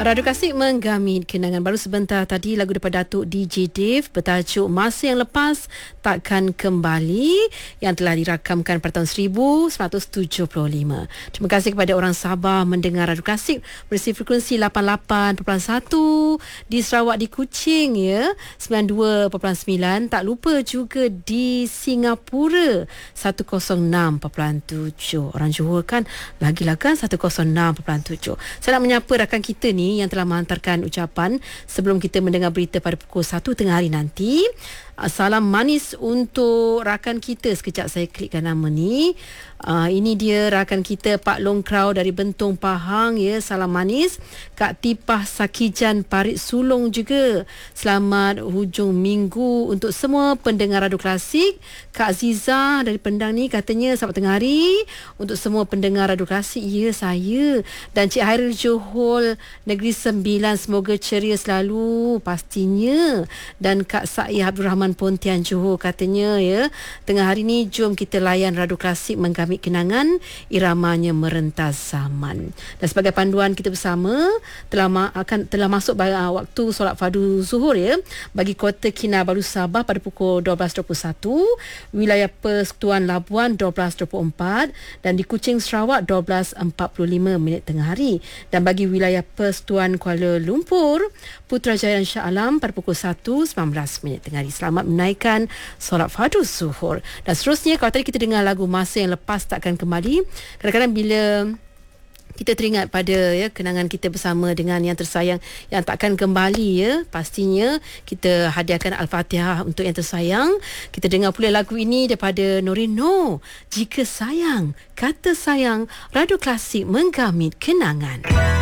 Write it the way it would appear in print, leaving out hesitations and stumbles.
Radio Kasih menggamit kenangan. Baru sebentar tadi lagu daripada Datuk DJ Dave bertajuk Masa Yang Lepas Takkan Kembali yang telah dirakamkan pada tahun 1975. Terima kasih kepada orang Sabah mendengar Radio Kasih berisi frekuensi 88.1 di Sarawak, di Kuching ya 92.9. Tak lupa juga di Singapura 106.7. Orang Johor kan lagilah kan 106.7. Saya nak menyapa rakan kita ni yang telah menghantarkan ucapan sebelum kita mendengar berita pada pukul 1 tengah hari nanti. Salam manis untuk rakan kita. Sekejap saya klikkan nama ni. Ini dia rakan kita Pak Long Krau dari Bentong Pahang ya. Salam manis. Kak Tipah Sakijan Parit Sulong juga. Selamat hujung minggu untuk semua pendengar Radio Klasik. Kak Ziza dari Pendang ni katanya selamat tengah hari untuk semua pendengar Radio Klasik. Ya, saya. Dan Cik Hairil Johor Negeri Sembilan, semoga ceria selalu pastinya. Dan Kak Sa'i Abdul Rahman Pontian Johor katanya ya, tengah hari ni jom kita layan Radio Klasik menggamit kenangan, iramanya merentas zaman. Dan sebagai panduan kita bersama telah masuk waktu solat fardu zuhur ya bagi Kota Kinabalu Sabah pada pukul 12.21, wilayah Persekutuan Labuan 12.24 dan di Kuching Sarawak 12.45 tengah hari, dan bagi wilayah Persekutuan Kuala Lumpur Putrajaya dan Shah Alam pada pukul 1.19 tengah hari. Selamat menaikkan solat fardu zuhur. Dan seterusnya, kalau tadi kita dengar lagu Masa Yang Lepas Takkan Kembali, kadang-kadang bila kita teringat pada ya kenangan kita bersama dengan yang tersayang yang takkan kembali ya, pastinya kita hadiahkan Al-Fatihah untuk yang tersayang. Kita dengar pula lagu ini daripada Norino, Jika Sayang Kata Sayang. Radio Klasik menggamit kenangan.